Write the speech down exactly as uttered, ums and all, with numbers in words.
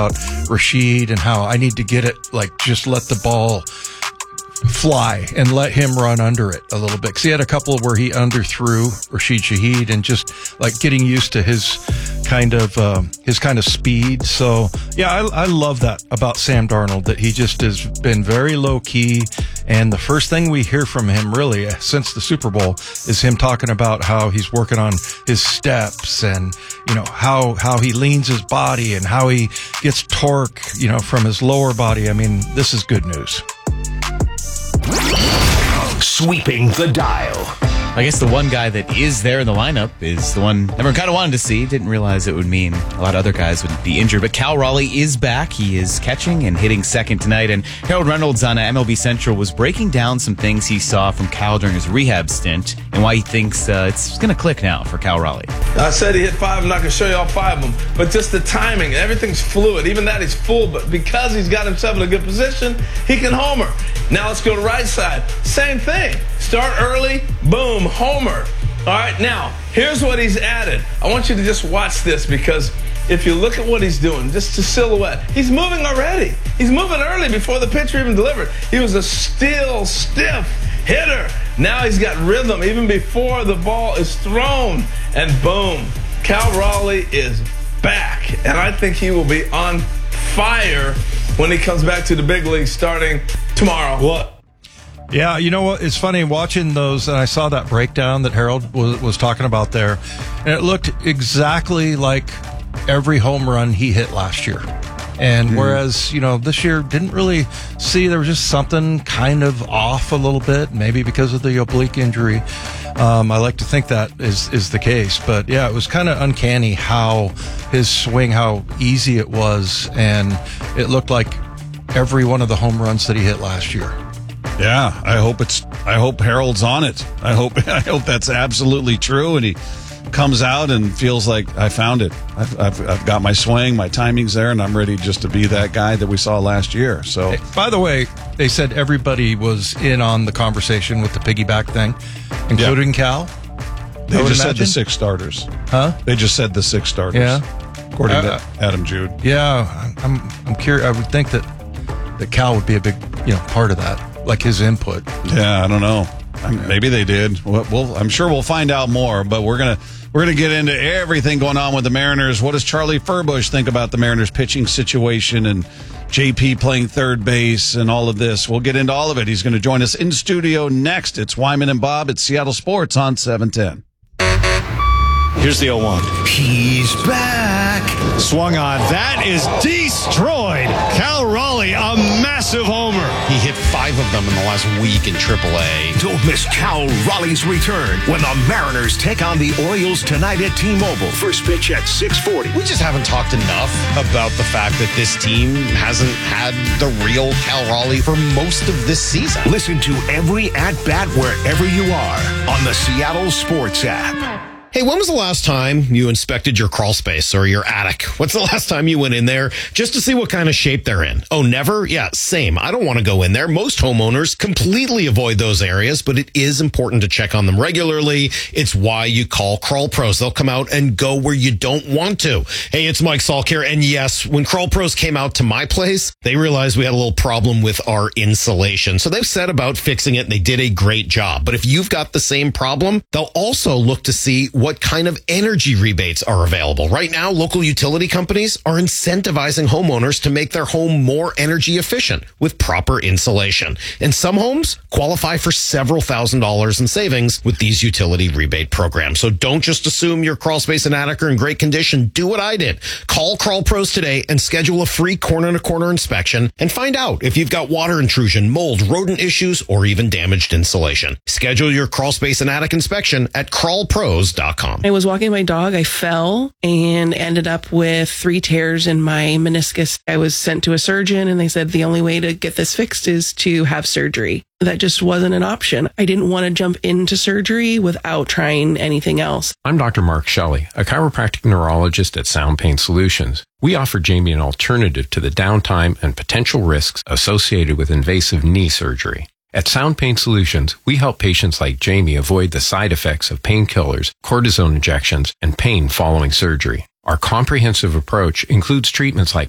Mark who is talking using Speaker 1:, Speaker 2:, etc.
Speaker 1: about Rashid and how I need to get it, like, just let the ball fly and let him run under it a little bit. Because he had a couple where he underthrew Rashid Shaheed and just like getting used to his kind of um, his kind of speed. So yeah, I, I love that about Sam Darnold, that he just has been very low key. And the first thing we hear from him really since the Super Bowl is him talking about how he's working on his steps and, you know, how how he leans his body and how he gets torque, you know, from his lower body. I mean, this is good news.
Speaker 2: Sweeping the dial.
Speaker 3: I guess the one guy that is there in the lineup is the one everyone kind of wanted to see. Didn't realize it would mean a lot of other guys would be injured. But Cal Raleigh is back. He is catching and hitting second tonight. And Harold Reynolds on M L B Central was breaking down some things he saw from Cal during his rehab stint and why he thinks uh, it's going to click now for Cal Raleigh.
Speaker 4: I said he hit five. I'm not going to show you all five of them. But just the timing, everything's fluid. Even that, he's full. But because he's got himself in a good position, he can homer. Now let's go to right side. Same thing. Start early, boom, homer. All right, now, here's what he's added. I want you to just watch this, because if you look at what he's doing, just the silhouette, he's moving already. He's moving early before the pitcher even delivered. He was a still, stiff hitter. Now he's got rhythm even before the ball is thrown. And boom, Cal Raleigh is back. And I think he will be on fire when he comes back to the big league starting tomorrow.
Speaker 1: What? Yeah, you know what? It's funny watching those, and I saw that breakdown that Harold was, was talking about there, and it looked exactly like every home run he hit last year. And mm. whereas, you know, this year didn't really see, there was just something kind of off a little bit, maybe because of the oblique injury. Um, I like to think that is, is the case. But yeah, it was kind of uncanny how his swing, how easy it was, and it looked like every one of the home runs that he hit last year.
Speaker 5: Yeah, I hope it's. I hope Harold's on it. I hope. I hope that's absolutely true, and he comes out and feels like I found it. I've, I've, I've got my swing, my timing's there, and I'm ready just to be that guy that we saw last year. So,
Speaker 1: hey, by the way, they said everybody was in on the conversation with the piggyback thing, including yeah. Cal.
Speaker 5: They just imagine? said the six starters.
Speaker 1: Huh?
Speaker 5: They just said the six starters.
Speaker 1: Yeah,
Speaker 5: according
Speaker 1: uh,
Speaker 5: to Adam Jude.
Speaker 1: Yeah, I'm. I'm curious. I would think that that Cal would be a big, you know, part of that. Like his input.
Speaker 5: Yeah, I don't know. Maybe they did. We'll, we'll, I'm sure we'll find out more. But we're gonna we're gonna get into everything going on with the Mariners. What does Charlie Furbush think about the Mariners pitching situation and J P playing third base and all of this? We'll get into all of it. He's going to join us in studio next. It's Wyman and Bob at Seattle Sports on seven ten.
Speaker 6: Here's the oh one.
Speaker 2: He's back.
Speaker 6: Swung on. That is destroyed. Cal Raleigh, a massive homer.
Speaker 7: He hit five of them in the last week in triple A.
Speaker 2: Don't miss Cal Raleigh's return when the Mariners take on the Orioles tonight at T-Mobile. First pitch at six forty.
Speaker 7: We just haven't talked enough about the fact that this team hasn't had the real Cal Raleigh for most of this season.
Speaker 2: Listen to every at-bat wherever you are on the Seattle Sports app.
Speaker 7: Hey, when was the last time you inspected your crawl space or your attic? What's the last time you went in there just to see what kind of shape they're in? Oh, never? Yeah, same. I don't want to go in there. Most homeowners completely avoid those areas, but it is important to check on them regularly. It's why you call Crawl Pros. They'll come out and go where you don't want to. Hey, it's Mike Salk here. And yes, when Crawl Pros came out to my place, they realized we had a little problem with our insulation. So they've set about fixing it, and they did a great job. But if you've got the same problem, they'll also look to see what kind of energy rebates are available. Right now, local utility companies are incentivizing homeowners to make their home more energy efficient with proper insulation. And some homes qualify for several thousand dollars in savings with these utility rebate programs. So don't just assume your crawl space and attic are in great condition. Do what I did. Call Crawl Pros today and schedule a free corner-to-corner inspection and find out if you've got water intrusion, mold, rodent issues, or even damaged insulation. Schedule your crawl space and attic inspection at crawl pros dot com.
Speaker 8: I was walking my dog. I fell and ended up with three tears in my meniscus. I was sent to a surgeon, and they said the only way to get this fixed is to have surgery. That just wasn't an option. I didn't want to jump into surgery without trying anything else.
Speaker 9: I'm Doctor Mark Shelley, a chiropractic neurologist at Sound Pain Solutions. We offer Jamie an alternative to the downtime and potential risks associated with invasive knee surgery. At Sound Pain Solutions, we help patients like Jamie avoid the side effects of painkillers, cortisone injections, and pain following surgery. Our comprehensive approach includes treatments like